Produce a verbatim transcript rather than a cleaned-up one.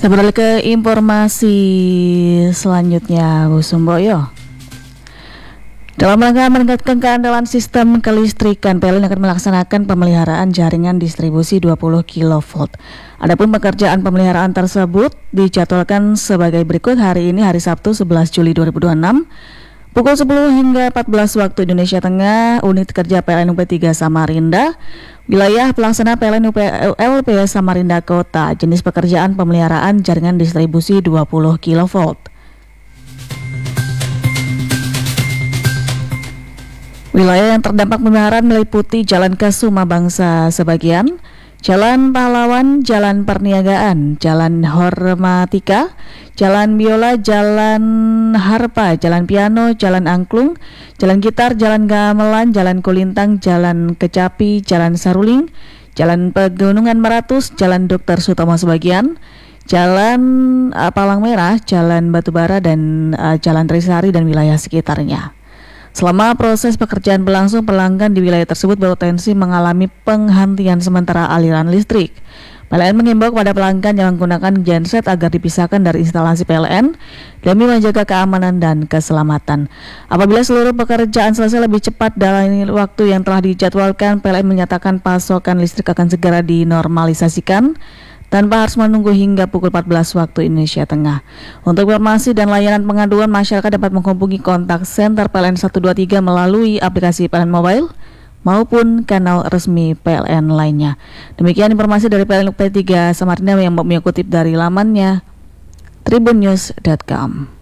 Kita beralih ke informasi selanjutnya, Bu Sumboyo. Dalam rangka meningkatkan keandalan sistem kelistrikan, P L N akan melaksanakan pemeliharaan jaringan distribusi dua puluh kilovolt. Adapun pekerjaan pemeliharaan tersebut dijadwalkan sebagai berikut. Hari ini, hari Sabtu sebelas Juli dua ribu dua puluh enam, pukul sepuluh hingga empat belas waktu Indonesia Tengah, unit kerja P L N U P tiga Samarinda, wilayah pelaksana P L N U P L P Samarinda Kota, jenis pekerjaan pemeliharaan jaringan distribusi dua puluh kilovolt. Wilayah yang terdampak pemeliharaan meliputi Jalan Kesuma Bangsa sebagian, Jalan Pahlawan, Jalan Perniagaan, Jalan Hormatika, Jalan Biola, Jalan Harpa, Jalan Piano, Jalan Angklung, Jalan Gitar, Jalan Gamelan, Jalan Kulintang, Jalan Kecapi, Jalan Saruling, Jalan Pegunungan Meratus, Jalan Dokter Sutomo sebagian, Jalan uh, Palang Merah, Jalan Batubara, dan uh, Jalan Trisari dan wilayah sekitarnya. Selama proses pekerjaan berlangsung, pelanggan di wilayah tersebut berpotensi mengalami penghentian sementara aliran listrik. P L N mengimbau kepada pelanggan yang menggunakan genset agar dipisahkan dari instalasi P L N demi menjaga keamanan dan keselamatan. Apabila seluruh pekerjaan selesai lebih cepat dalam waktu yang telah dijadwalkan, P L N menyatakan pasokan listrik akan segera dinormalisasikan tanpa harus menunggu hingga pukul empat belas waktu Indonesia Tengah. Untuk informasi dan layanan pengaduan, masyarakat dapat menghubungi kontak center P L N satu dua tiga melalui aplikasi P L N Mobile maupun kanal resmi P L N lainnya. Demikian informasi dari P L N U P tiga Samarinda yang kami kutip dari lamannya tribunnews dot com.